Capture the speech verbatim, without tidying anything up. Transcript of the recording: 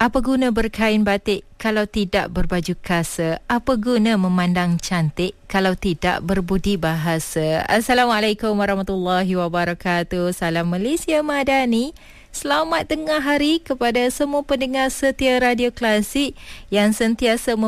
Apa guna berkain batik kalau tidak berbaju kasa? Apa guna memandang cantik kalau tidak berbudi bahasa? Assalamualaikum warahmatullahi wabarakatuh. Salam Malaysia Madani. Selamat tengah hari kepada semua pendengar setia Radio Klasik yang sentiasa